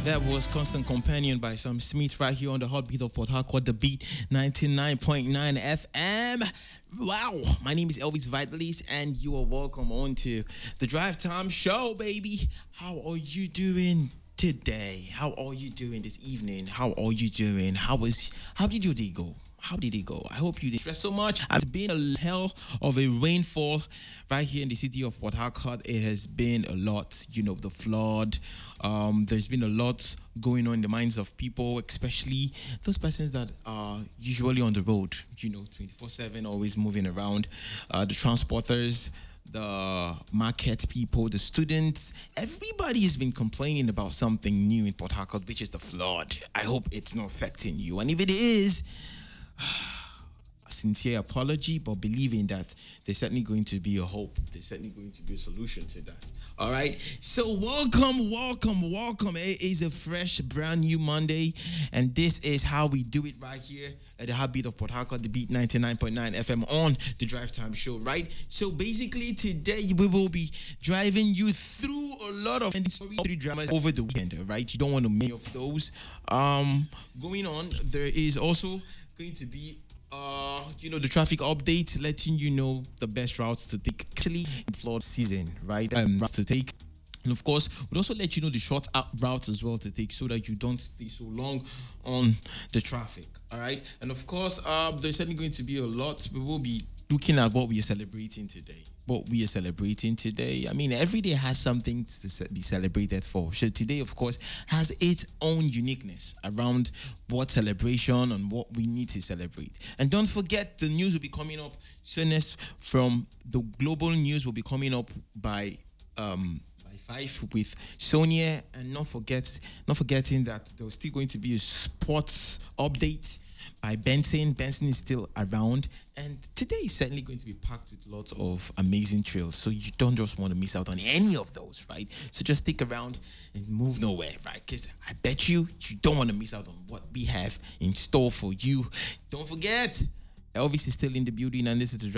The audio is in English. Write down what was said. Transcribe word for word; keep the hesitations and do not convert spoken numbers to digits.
That was Constant Companion by Sam Smith right here on the Heartbeat of Port Harcourt, the Beat ninety-nine point nine F M. Wow, my name is Elvis Vitalis and you are welcome on to the Drive Time Show, baby. How are you doing today? How are you doing this evening? How are you doing? How was, how did your day go? How did it go? I hope you didn't stress so much. It's been a hell of a rainfall right here in the city of Port Harcourt. It has been a lot, you know, the flood. Um, there's been a lot going on in the minds of people, especially those persons that are usually on the road, you know, twenty-four seven, always moving around. Uh, the transporters, the market people, the students, everybody has been complaining about something new in Port Harcourt, which is the flood. I hope it's not affecting you. And if it is, a sincere apology, but believing that there's certainly going to be a hope. There's certainly going to be a solution to that. All right. So welcome, welcome, welcome. It is a fresh, brand new Monday, and this is how we do it right here at the Heartbeat of Port Harcourt, the Beat ninety-nine point nine F M on the Drive Time Show. Right. So basically, today we will be driving you through a lot of three dramas over the weekend. Right. You don't want to miss any of those. Um, going on, there is also going to be uh you know the traffic update, letting you know the best routes to take actually in flood season, right? Um routes to take. And of course, we'll also let you know the short out routes as well to take so that you don't stay so long on the traffic. All right. And of course, uh, there's certainly going to be a lot. We will be looking at what we are celebrating today. What we are celebrating today. I mean, every day has something to be celebrated for. So today, of course, has its own uniqueness around what celebration and what we need to celebrate. And don't forget, the news will be coming up soonest. From the global news will be coming up by um five with Sonia, and not forget not forgetting that there's still going to be a sports update by Benson. Benson is still around, and today is certainly going to be packed with lots of amazing trails, so you don't just want to miss out on any of those, right? So just stick around and move nowhere, right? Because I bet you you don't want to miss out on what we have in store for you. Don't forget, Elvis is still in the building, and this is the